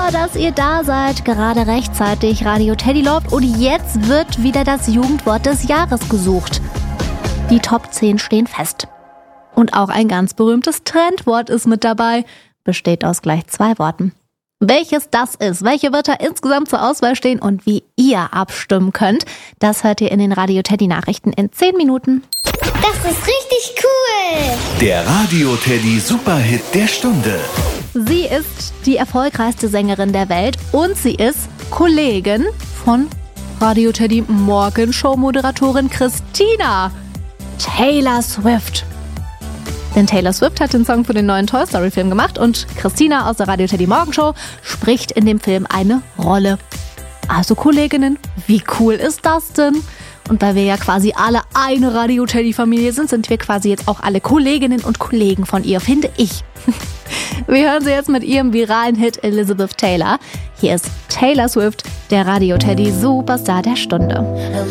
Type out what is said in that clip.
Super, dass ihr da seid. Gerade rechtzeitig. Radio Teddy läuft und jetzt wird wieder das Jugendwort des Jahres gesucht. Die Top 10 stehen fest. Und auch ein ganz berühmtes Trendwort ist mit dabei. Besteht aus gleich 2 Worten. Welches das ist, welche Wörter insgesamt zur Auswahl stehen und wie ihr abstimmen könnt, das hört ihr in den Radio Teddy Nachrichten in 10 Minuten. Das ist richtig cool! Der Radio Teddy Superhit der Stunde. Sie ist die erfolgreichste Sängerin der Welt und sie ist Kollegin von Radio Teddy Morgenshow-Moderatorin Christina. Taylor Swift. Denn Taylor Swift hat den Song für den neuen Toy Story Film gemacht und Christina aus der Radio Teddy Morgenshow spricht in dem Film eine Rolle. Also Kolleginnen, wie cool ist das denn? Und weil wir ja quasi alle eine Radio Teddy Familie sind wir quasi jetzt auch alle Kolleginnen und Kollegen von ihr, finde ich. Wir hören sie jetzt mit ihrem viralen Hit Elizabeth Taylor. Hier ist Taylor Swift, der Radio Teddy Superstar der Stunde.